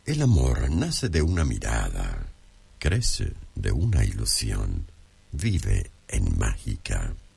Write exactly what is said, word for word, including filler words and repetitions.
El amor nace de una mirada, crece de una ilusión, vive en mágica